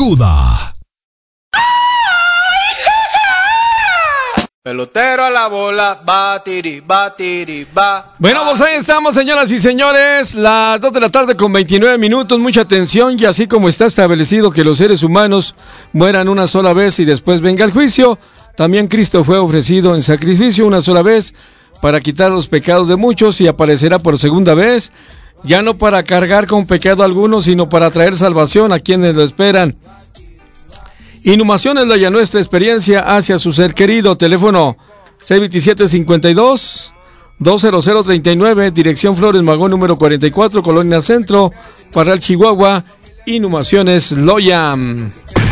aguda. Pelotero a la bola, batiri, ba. Bueno, pues ahí estamos, señoras y señores, las 2 de la tarde con 29 minutos, mucha atención, y así como está establecido que los seres humanos mueran una sola vez y después venga el juicio, también Cristo fue ofrecido en sacrificio una sola vez para quitar los pecados de muchos y aparecerá por segunda vez, ya no para cargar con pecado alguno, sino para traer salvación a quienes lo esperan. Inhumación es la nuestra experiencia hacia su ser querido. Teléfono 627-52-20039, dirección Flores Magón número 44, Colonia Centro, Parral, Chihuahua. Inhumaciones Loya.